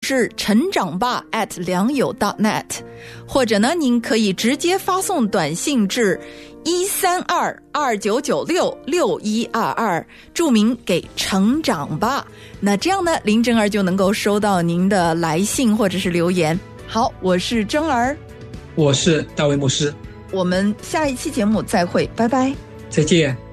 至成长吧 @良友.net， 或者呢，您可以直接发送短信至13229966122，注明给成长吧。那这样呢，林真儿就能够收到您的来信或者是留言。好，我是真儿， 我是大卫牧师， 我们下一期节目再会，拜拜， 再见。